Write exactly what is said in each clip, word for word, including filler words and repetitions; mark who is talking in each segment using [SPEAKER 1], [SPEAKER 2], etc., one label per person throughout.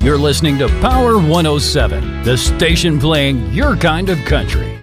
[SPEAKER 1] You're listening to Power one oh seven, the station playing your kind of country.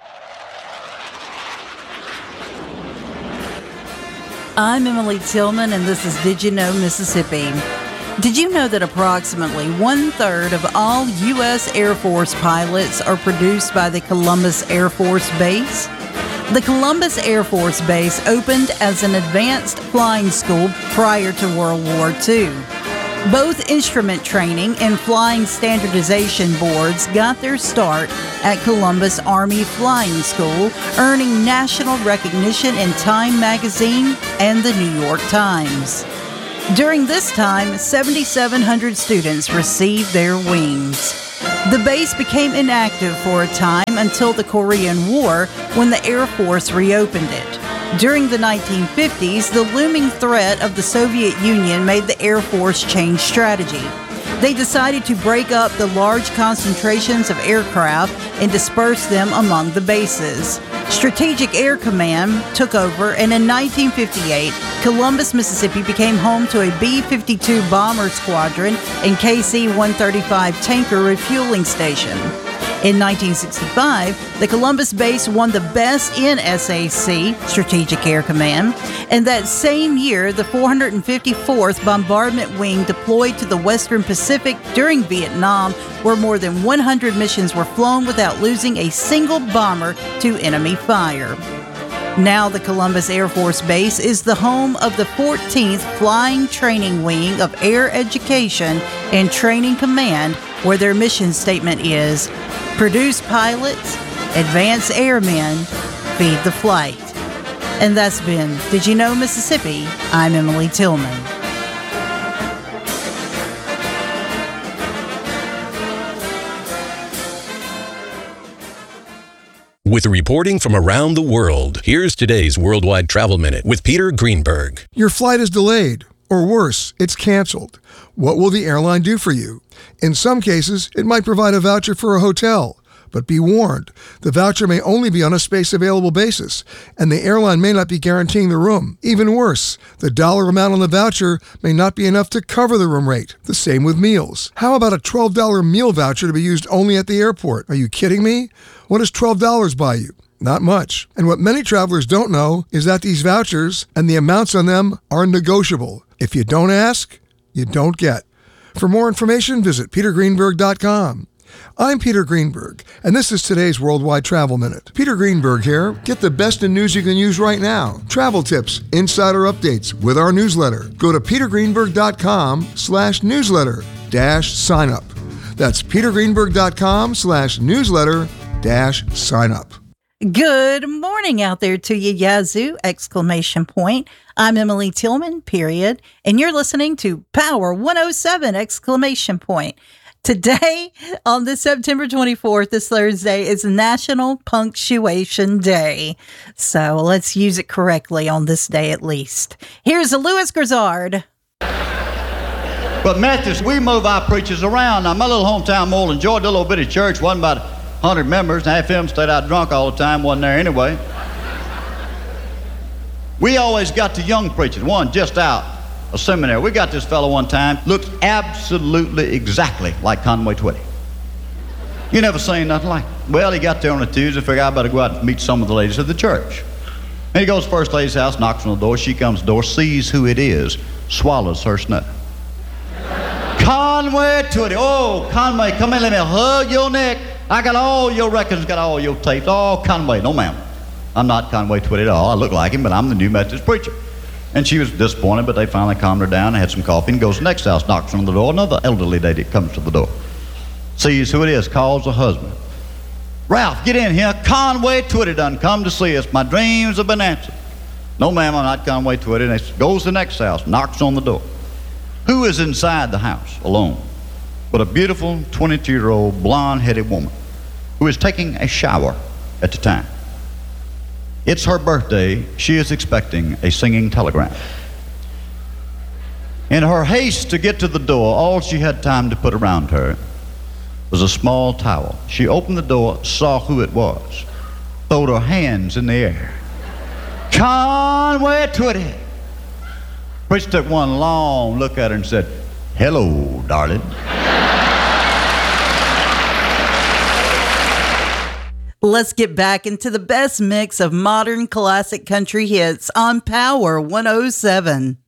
[SPEAKER 2] I'm Emily Tillman, and this is Did You Know Mississippi? Did you know that approximately one-third of all U S Air Force pilots are produced by the Columbus Air Force Base? The Columbus Air Force Base opened as an advanced flying school prior to World War Two. Both instrument training and flying standardization boards got their start at Columbus Army Flying School, earning national recognition in Time magazine and the New York Times. During this time, seven thousand seven hundred students received their wings. The base became inactive for a time until the Korean War, when the Air Force reopened it. During the nineteen fifties, the looming threat of the Soviet Union made the Air Force change strategy. They decided to break up the large concentrations of aircraft and disperse them among the bases. Strategic Air Command took over, and in nineteen fifty-eight, Columbus, Mississippi became home to a B fifty-two bomber squadron and K C one thirty-five tanker refueling station. In nineteen sixty-five, the Columbus base won the Best in S A C, Strategic Air Command, and that same year, the four hundred fifty-fourth Bombardment Wing deployed to the Western Pacific during Vietnam, where more than one hundred missions were flown without losing a single bomber to enemy fire. Now the Columbus Air Force Base is the home of the fourteenth Flying Training Wing of Air Education and Training Command, where their mission statement is, produce pilots, advance airmen, feed the flight. And that's been Did You Know Mississippi? I'm Emily Tillman.
[SPEAKER 3] With reporting from around the world, here's today's Worldwide Travel Minute with Peter Greenberg.
[SPEAKER 4] Your flight is delayed, or worse, it's canceled. What will the airline do for you? In some cases, it might provide a voucher for a hotel. But be warned, the voucher may only be on a space available basis, and the airline may not be guaranteeing the room. Even worse, the dollar amount on the voucher may not be enough to cover the room rate. The same with meals. How about a twelve dollars meal voucher to be used only at the airport? Are you kidding me? What does twelve dollars buy you? Not much. And what many travelers don't know is that these vouchers and the amounts on them are negotiable. If you don't ask, you don't get. For more information, visit peter greenberg dot com. I'm Peter Greenberg, and this is today's Worldwide Travel Minute. Peter Greenberg here. Get the best in news you can use right now. Travel tips, insider updates with our newsletter. Go to peter greenberg dot com slash newsletter dash sign up. That's peter greenberg dot com slash newsletter dash sign up.
[SPEAKER 2] Good morning out there to you, Yazoo! Exclamation point. I'm Emily Tillman, period, and you're listening to Power one oh seven! Exclamation point. Today, on this September twenty-fourth, this Thursday, is National Punctuation Day. So let's use it correctly on this day at least. Here's a Louis Grizzard.
[SPEAKER 5] But Methodists, we move our preachers around. Now, my little hometown, Moreland, Georgia, a little bitty church, wasn't about one hundred members, and half of them stayed out drunk all the time, wasn't there anyway. We always got the young preachers, one just out a seminary. We got this fellow one time, looked absolutely exactly like Conway Twitty. You never seen nothing like it. Well, he got there on a Tuesday, figured I better go out and meet some of the ladies of the church. And he goes to first lady's house, knocks on the door, she comes to the door, sees who it is, swallows her snuff. Conway Twitty, oh, Conway, come in, let me hug your neck. I got all your records, got all your tapes. Oh, Conway, no ma'am. I'm not Conway Twitty at all. I look like him, but I'm the new Methodist preacher. And she was disappointed, but they finally calmed her down and had some coffee and goes to the next house, knocks on the door. Another elderly lady comes to the door. Sees who it is, calls her husband. Ralph, get in here. Conway Twitty done come to see us. My dreams have been answered. No, ma'am, I'm not Conway Twitty. And he goes to the next house, knocks on the door. Who is inside the house alone? But a beautiful twenty-two-year-old blonde-headed woman who is taking a shower at the time. It's her birthday. She is expecting a singing telegram. In her haste to get to the door, all she had time to put around her was a small towel. She opened the door, saw who it was, throwed her hands in the air. Conway Twitty. Preacher took one long look at her and said, Hello, darling.
[SPEAKER 2] Let's get back into the best mix of modern classic country hits on Power one oh seven.